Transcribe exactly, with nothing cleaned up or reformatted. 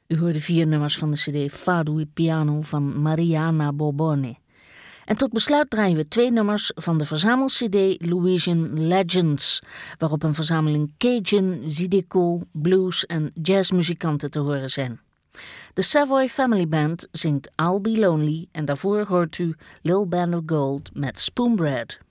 U hoorde vier nummers van de cd Fado e Piano van Mariana Bobone. En tot besluit draaien we twee nummers van de verzamel-cd Louisian Legends, waarop een verzameling Cajun, Zydeco, blues en jazzmuzikanten te horen zijn. De Savoy Family Band zingt I'll Be Lonely en daarvoor hoort u Lil Band of Gold met Spoonbread.